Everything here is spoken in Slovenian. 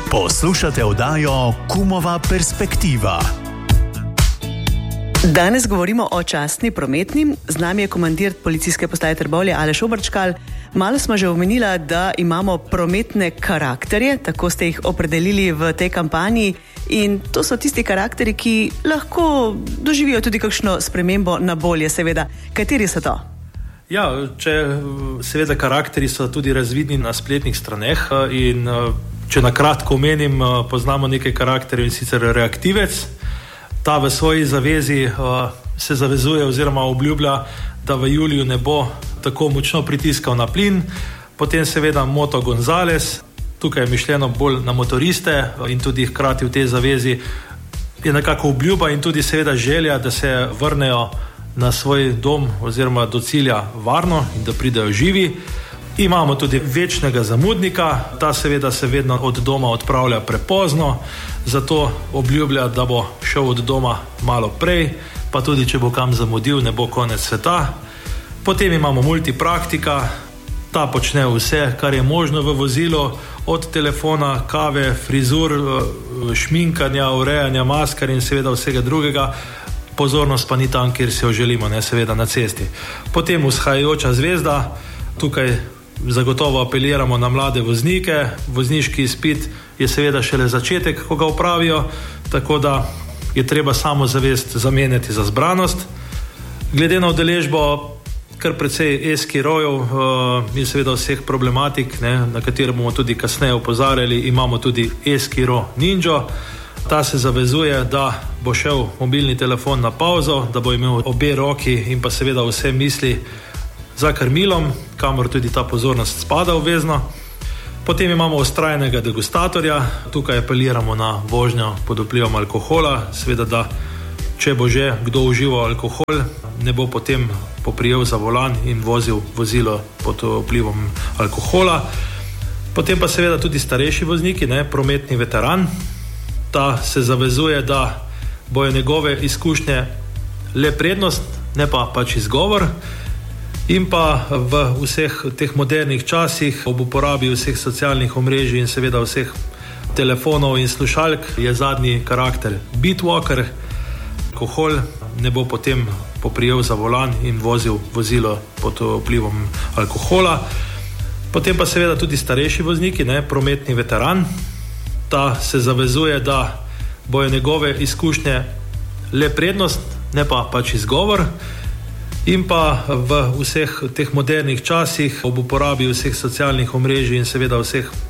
Poslušate oddajo Kumova perspektiva. Danes govorimo o častni prometni. Z nami je komandir policijske postaje Trbovlje Aleš Obrčkal. Malo smo že omenila, da imamo prometne karakterje, tako ste jih opredelili v tej kampanji. In to so tisti karakteri, ki lahko doživijo tudi kakšno spremembo na bolje, seveda. Kateri so to? Ja, seveda karakteri so tudi razvidni na spletnih straneh in če na kratko omenim, poznamo nekaj karakterjev, in sicer reaktivec. Ta v svoji zavezi se zavezuje oziroma obljublja, da v juliju ne bo tako močno pritiskal na plin. Potem seveda Moto Gonzales, tukaj je mišljeno bolj na motoriste in tudi hkrati v tej zavezi je nekako obljuba in tudi seveda želja, da se vrnejo na svoj dom oziroma do cilja varno in da pridejo živi. Imamo tudi večnega zamudnika, ta seveda se vedno od doma odpravlja prepozno, zato obljublja, da bo šel od doma malo prej, pa tudi če bo kam zamudil, ne bo konec sveta. Potem imamo multipraktika, ta počne vse, kar je možno v vozilu, od telefona, kave, frizur, šminkanja, urejanja maskar in seveda vsega drugega. Pozornost pa ni tam, kjer si jo želimo, ne, seveda na cesti. Potem vzhajajoča zvezda, tukaj zagotovo apeliramo na mlade voznike. Vozniški izpit je seveda šele začetek, ko ga opravijo, tako da je treba samozavest zamenjati za zbranost. Glede na udeležbo kar precej e-skirojev in seveda vseh problematik, ne, na katere bomo tudi kasneje opozarjali, imamo tudi e-skiro Ninja. Ta se zavezuje, da bo šel mobilni telefon na pauzo, da bo imel obe roki in pa seveda vse misli za krmilom, kamor tudi ta pozornost spada obvezno. Potem imamo vztrajnega degustatorja, tukaj apeliramo na vožnjo pod vplivom alkohola, seveda da če bo že kdo užival alkohol, ne bo potem poprijel za volan in vozil vozilo pod vplivom alkohola. Potem pa seveda tudi starejši vozniki, ne, prometni veteran. Ta se zavezuje, da bojo njegove izkušnje le prednost, ne pa pač izgovor. In pa v vseh teh modernih časih, ob uporabi vseh socialnih omrežij in seveda vseh telefonov in slušalk, je zadnji karakter bitwalker. Alkohol, ne bo potem poprijel za volan in vozil vozilo pod vplivom alkohola. Potem pa seveda tudi starejši vozniki, ne, prometni veteran. Ta se zavezuje, da bojo njegove izkušnje le prednost, ne pa pač izgovor. In pa v vseh teh modernih časih, ob uporabi vseh socialnih omrežij in seveda vseh